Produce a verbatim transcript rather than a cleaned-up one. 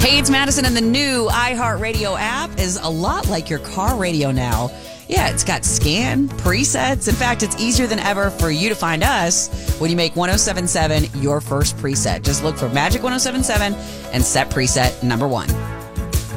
Hey, it's Madison, and the new iHeartRadio app is a lot like your car radio now. Yeah, it's got scan, presets. In fact, it's easier than ever for you to find us when you make one oh seven point seven your first preset. Just look for Magic one oh seven point seven and set preset number one.